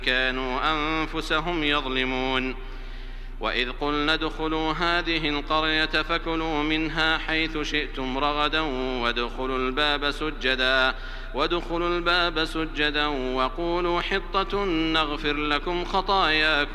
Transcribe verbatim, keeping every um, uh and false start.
كانوا أنفسهم يظلمون. وإذ قلنا ادخلوا هذه القرية فكلوا منها حيث شئتم رغدا وادخلوا الباب سجدا وادخلوا الباب سجدا وقولوا حطة نغفر لكم خطاياكم